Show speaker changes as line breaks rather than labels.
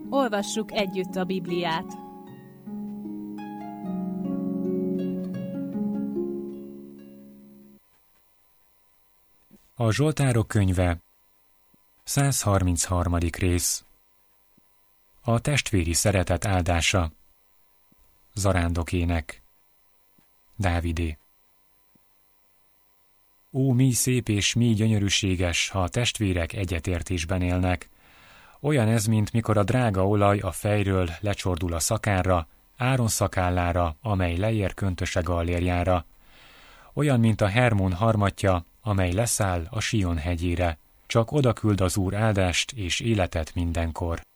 Olvassuk együtt a Bibliát.
A Zsoltárok könyve, 133. rész. A testvéri szeretet áldása. Zarándokének. Dávidé. Ó, mi szép és mi gyönyörűséges, ha a testvérek egyetértésben élnek. Olyan ez, mint mikor a drága olaj a fejről lecsordul a szakánra, Áron szakállára, amely leér köntöse gallérjára. Olyan, mint a Hermon harmatja, amely leszáll a Sion hegyére. Csak oda küld az Úr áldást és életet mindenkor.